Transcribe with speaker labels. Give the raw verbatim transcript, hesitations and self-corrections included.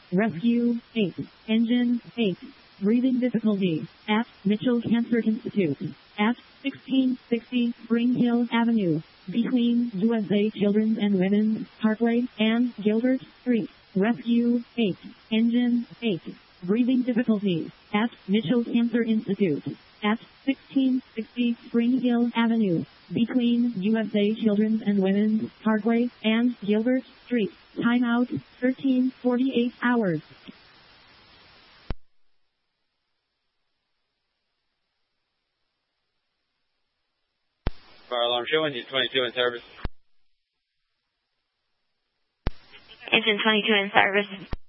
Speaker 1: Rescue eight. Engine eight. Breathing difficulty at Mitchell Cancer Institute at sixteen sixty Spring Hill Avenue between U S A Children's and Women's Parkway and Gilbert Street. Rescue eight. Engine eight. Breathing difficulty at Mitchell Cancer Institute at sixteen sixty Spring Hill Avenue between U S A Children's and Women's Parkway and Gilbert Street. Timeout thirteen forty-eight hours.
Speaker 2: Fire alarm show, engine twenty-two in service.
Speaker 3: Engine twenty-two in service.